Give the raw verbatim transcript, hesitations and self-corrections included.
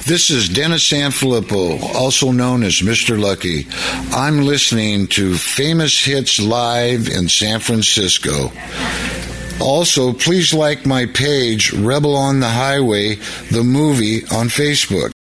This is Dennis Sanfilippo, also known as Mister Lucky. I'm listening to Famous Hits Live in San Francisco. Also, please like my page, Rebel on the Highway, the movie, on Facebook.